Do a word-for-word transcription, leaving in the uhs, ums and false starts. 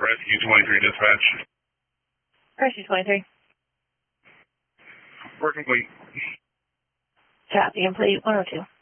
Rescue twenty-three dispatch. Rescue twenty-three. Working complete. Copy complete one oh two.